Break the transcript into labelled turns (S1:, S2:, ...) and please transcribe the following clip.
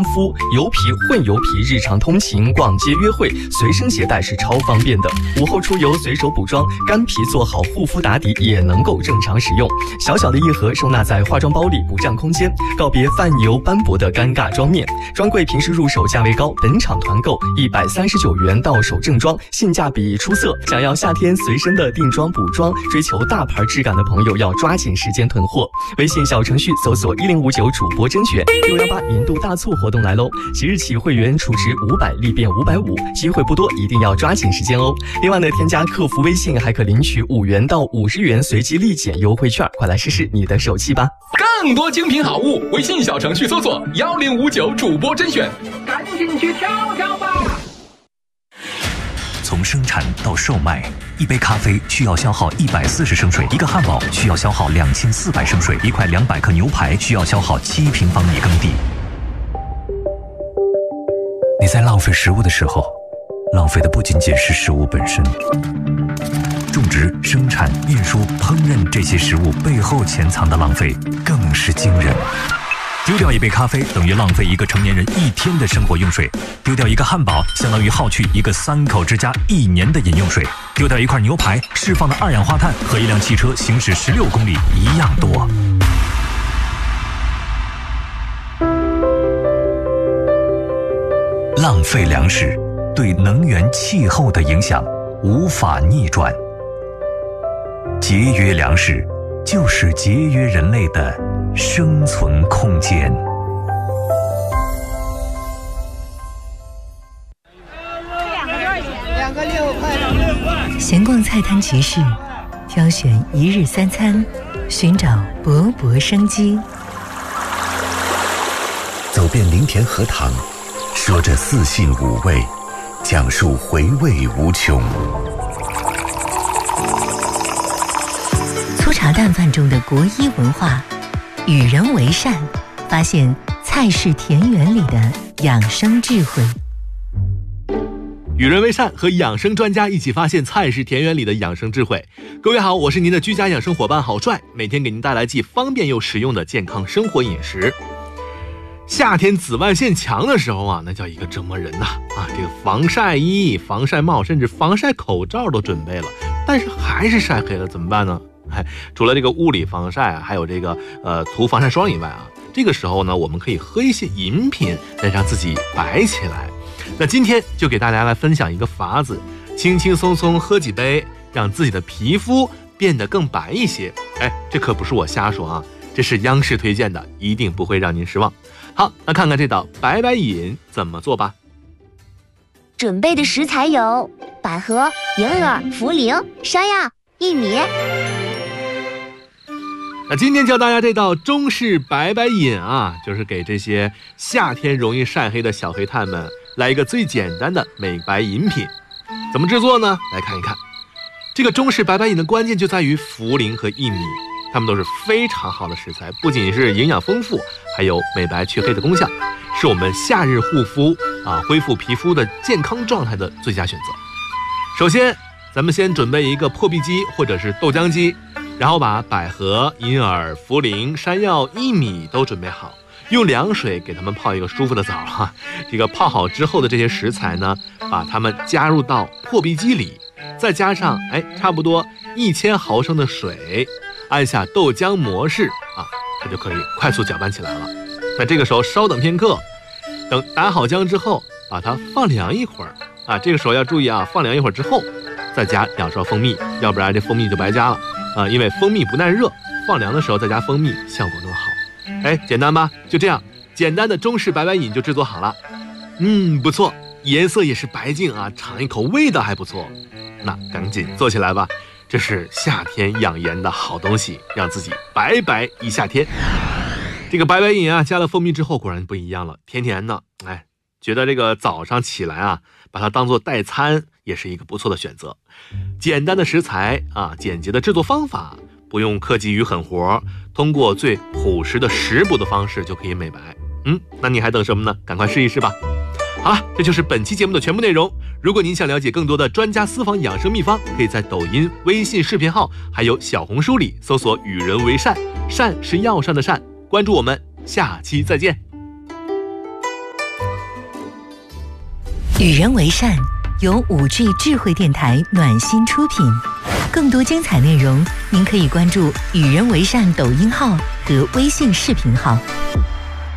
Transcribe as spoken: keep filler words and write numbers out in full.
S1: 亲肤，油皮、混油皮，日常通勤、逛街、约会随身携带是超方便的。午后出游随手补妆，干皮做好护肤打底也能够正常使用。小小的一盒收纳在化妆包里，不占空间，告别泛油斑驳的尴尬妆面。专柜平时入手价位高，本场团购一百三十九元到手正装，性价比出色。想要夏天随身的定妆补妆，追求大牌质感的朋友要抓紧时间囤货。微信小程序搜索一零五九主播甄选，六一八年度大促活动来喽！即日起会员储值五百立变五百五，机会不多，一定要抓紧时间哦。另外呢，添加客服微信还可领取五元到五十元随机立减优惠券，快来试试你的手气吧！
S2: 更多精品好物，微信小程序搜索幺零五九主播甄选，赶紧去挑挑吧！
S3: 从生产到售卖，一杯咖啡需要消耗一百四十升水，一个汉堡需要消耗两千四百升水，一块两百克牛排需要消耗七平方米耕地。你在浪费食物的时候，浪费的不仅仅是食物本身，种植、生产、运输、烹饪这些食物背后潜藏的浪费更是惊人。丢掉一杯咖啡等于浪费一个成年人一天的生活用水，丢掉一个汉堡相当于耗去一个三口之家一年的饮用水，丢掉一块牛排释放的二氧化碳和一辆汽车行驶十六公里一样多。浪费粮食对能源、气候的影响无法逆转，节约粮食就是节约人类的生存空间。
S4: 两个六块。
S5: 闲逛菜摊集市，挑选一日三餐，寻找勃勃生机。
S6: 走遍林田荷塘，说着四性五味，讲述回味无穷。
S5: 粗茶淡饭中的国医文化，与人为善，发现菜市田园里的养生智慧。
S7: 与人为善，和养生专家一起发现菜市田园里的养生智慧。各位好，我是您的居家养生伙伴郝帅，每天给您带来既方便又实用的健康生活饮食。夏天紫外线强的时候啊，那叫一个折磨人呐！啊，这个防晒衣、防晒帽，甚至防晒口罩都准备了，但是还是晒黑了，怎么办呢？哎，除了这个物理防晒啊，还有这个呃涂防晒霜以外啊，这个时候呢，我们可以喝一些饮品来让自己白起来。那今天就给大家来分享一个法子，轻轻松松喝几杯，让自己的皮肤变得更白一些。哎，这可不是我瞎说啊，这是央视推荐的，一定不会让您失望。好，那看看这道白白饮怎么做吧。
S8: 准备的食材有百合、银耳、茯苓、山药、薏米。
S7: 那今天教大家这道中式白白饮啊，就是给这些夏天容易晒黑的小黑炭们来一个最简单的美白饮品。怎么制作呢？来看一看。这个中式白白饮的关键就在于茯苓和薏米，它们都是非常好的食材，不仅是营养丰富，还有美白去黑的功效，是我们夏日护肤啊，恢复皮肤的健康状态的最佳选择。首先，咱们先准备一个破壁机或者是豆浆机，然后把百合、银耳、茯苓、山药、薏米都准备好，用凉水给它们泡一个舒服的澡哈。这个泡好之后的这些食材呢，把它们加入到破壁机里，再加上哎差不多一千毫升的水，按下豆浆模式啊，它就可以快速搅拌起来了。那这个时候稍等片刻，等打好浆之后，把它放凉一会儿啊。这个时候要注意啊，放凉一会儿之后，再加两勺蜂蜜，要不然这蜂蜜就白加了啊。因为蜂蜜不耐热，放凉的时候再加蜂蜜效果更好。哎，简单吧？就这样，简单的中式白白饮就制作好了。嗯，不错，颜色也是白净啊，尝一口味道还不错。那赶紧做起来吧，这是夏天养颜的好东西，让自己白白一夏天。这个白白饮啊，加了蜂蜜之后果然不一样了，甜甜的。哎，觉得这个早上起来啊，把它当做代餐也是一个不错的选择。简单的食材啊，简洁的制作方法，不用客气于狠活，通过最朴实的食补的方式就可以美白。嗯，那你还等什么呢？赶快试一试吧。好了，这就是本期节目的全部内容。如果您想了解更多的专家私房养生秘方，可以在抖音、微信视频号还有小红书里搜索与人为善，善是药膳的善，关注我们，下期再见。
S5: 与人为善由五 G 智慧电台暖心出品。更多精彩内容，您可以关注与人为善抖音号和微信视频号。